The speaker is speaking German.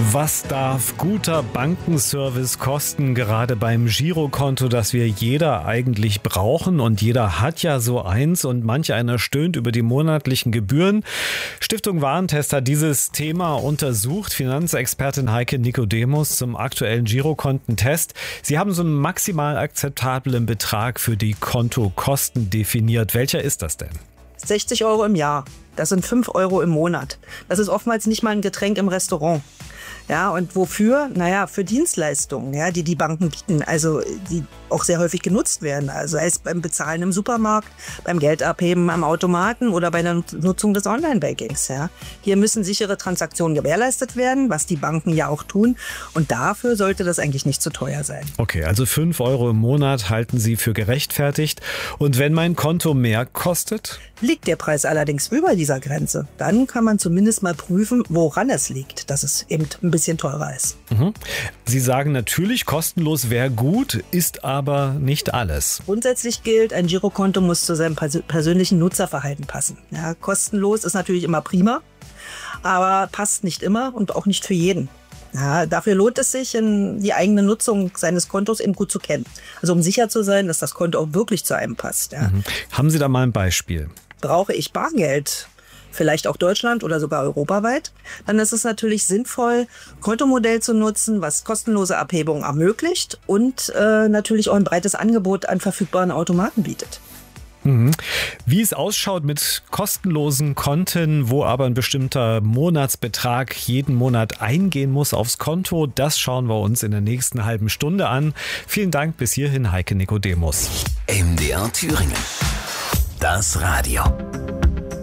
Was darf guter Bankenservice kosten, gerade beim Girokonto, das wir jeder eigentlich brauchen? Und jeder hat ja so eins und manch einer stöhnt über die monatlichen Gebühren. Stiftung Warentest hat dieses Thema untersucht. Finanzexpertin Heike Nikodemus zum aktuellen Girokontentest. Sie haben so einen maximal akzeptablen Betrag für die Kontokosten definiert. Welcher ist das denn? 60 Euro im Jahr. Das sind 5 Euro im Monat. Das ist oftmals nicht mal ein Getränk im Restaurant. Ja, und wofür? Naja, für Dienstleistungen, ja, die Banken bieten, also die auch sehr häufig genutzt werden. Also sei es beim Bezahlen im Supermarkt, beim Geldabheben am Automaten oder bei der Nutzung des Online-Bankings. Ja. Hier müssen sichere Transaktionen gewährleistet werden, was die Banken ja auch tun. Und dafür sollte das eigentlich nicht zu teuer sein. Okay, also 5 Euro im Monat halten Sie für gerechtfertigt. Und wenn mein Konto mehr kostet? Liegt der Preis allerdings über dieser Grenze, dann kann man zumindest mal prüfen, woran es liegt, dass es eben ein bisschen teurer ist. Sie sagen natürlich, kostenlos wäre gut, ist aber nicht alles. Grundsätzlich gilt, ein Girokonto muss zu seinem persönlichen Nutzerverhalten passen. Ja, kostenlos ist natürlich immer prima, aber passt nicht immer und auch nicht für jeden. Ja, dafür lohnt es sich, die eigene Nutzung seines Kontos eben gut zu kennen. Also um sicher zu sein, dass das Konto auch wirklich zu einem passt. Ja. Haben Sie da mal ein Beispiel? Brauche ich Bargeld, vielleicht auch Deutschland oder sogar europaweit, dann ist es natürlich sinnvoll, Kontomodell zu nutzen, was kostenlose Abhebungen ermöglicht und natürlich auch ein breites Angebot an verfügbaren Automaten bietet. Wie es ausschaut mit kostenlosen Konten, wo aber ein bestimmter Monatsbetrag jeden Monat eingehen muss aufs Konto, das schauen wir uns in der nächsten halben Stunde an. Vielen Dank bis hierhin, Heike Nikodemus. MDR Thüringen. Das Radio.